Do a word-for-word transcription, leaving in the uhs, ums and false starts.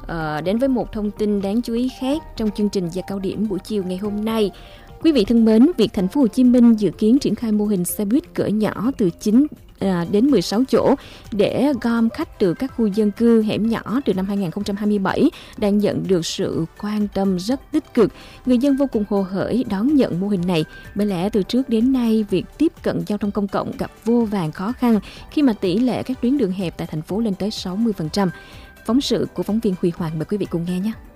uh, đến với một thông tin đáng chú ý khác trong chương trình giờ cao điểm buổi chiều ngày hôm nay. Quý vị thân mến, việc thành phố Hồ Chí Minh dự kiến triển khai mô hình xe buýt cỡ nhỏ từ chín à, đến mười sáu chỗ để gom khách từ các khu dân cư hẻm nhỏ từ năm hai không hai bảy đang nhận được sự quan tâm rất tích cực. Người dân vô cùng hồ hởi đón nhận mô hình này, bởi lẽ từ trước đến nay việc tiếp cận giao thông công cộng gặp vô vàn khó khăn khi mà tỷ lệ các tuyến đường hẹp tại thành phố lên tới sáu mươi phần trăm. Phóng sự của phóng viên Huy Hoàng mời quý vị cùng nghe nhé.